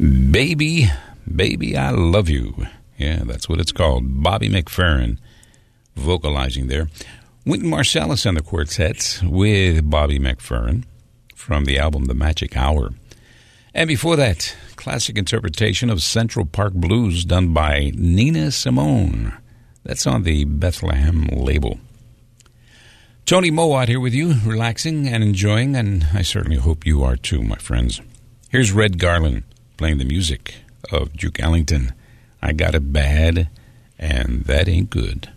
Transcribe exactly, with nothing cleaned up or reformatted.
Baby, Baby, I Love You. Yeah, that's what it's called. Bobby McFerrin vocalizing there. Wynton Marsalis and the Quartet with Bobby McFerrin from the album The Magic Hour. And before that, classic interpretation of Central Park Blues done by Nina Simone. That's on the Bethlehem label. Tony Mowat here with you, relaxing and enjoying, and I certainly hope you are too, my friends. Here's Red Garland playing the music of Duke Ellington. I Got It Bad, and That Ain't Good.